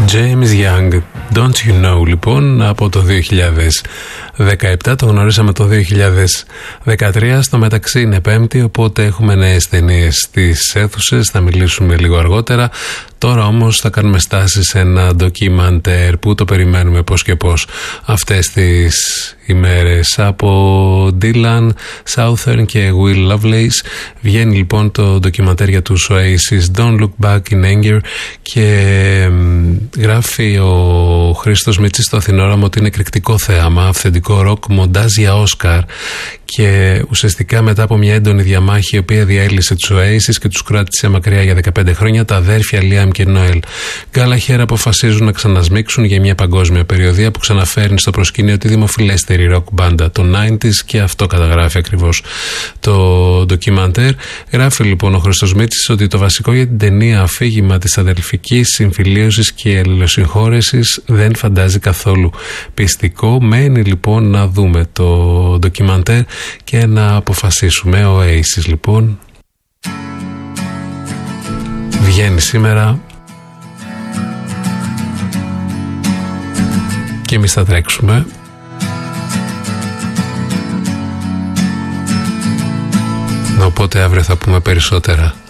James Young, Don't You Know, λοιπόν, από το 2017, το γνωρίσαμε το 2013. Στο μεταξύ είναι Πέμπτη, οπότε έχουμε νέες ταινίες στις αίθουσες, θα μιλήσουμε λίγο αργότερα. Τώρα όμως θα κάνουμε στάση σε ένα ντοκιμαντέρ που το περιμένουμε πώς και πώς αυτές τις ημέρες. Από Dylan Southern και Will Lovelace βγαίνει λοιπόν το ντοκιμαντέρ για τους Oasis, Don't Look Back in Anger, και γράφει ο Χρήστος Μίτσης στο Αθηνόραμο ότι είναι εκρηκτικό θέαμα, αυθεντικό ροκ, μοντάζ για Όσκαρ, και ουσιαστικά μετά από μια έντονη διαμάχη η οποία διέλυσε τους Oasis και τους κράτησε μακριά για 15 χρόνια, τα αδέρφια Liam και Noel Gallagher αποφασίζουν να ξανασμίξουν για μια παγκόσμια περιοδία που ξαναφέρνει στο προσκήνιο τη δημοφιλέστερη ροκ μπάντα των 90s, και αυτό καταγράφει ακριβώς το ντοκιμαντέρ. Γράφει λοιπόν ο Χρήστος Μίτσης ότι το βασικό για την ταινία, αφήγημα της αδελφικής συμφιλίωσης και αλληλοσυγχώρεσης, δεν φαντάζει καθόλου πιστικό. Μένει λοιπόν να δούμε το ντοκιμαντέρ και να αποφασίσουμε. Ο Oasis λοιπόν βγαίνει σήμερα και εμείς θα τρέξουμε. Οπότε αύριο θα πούμε περισσότερα.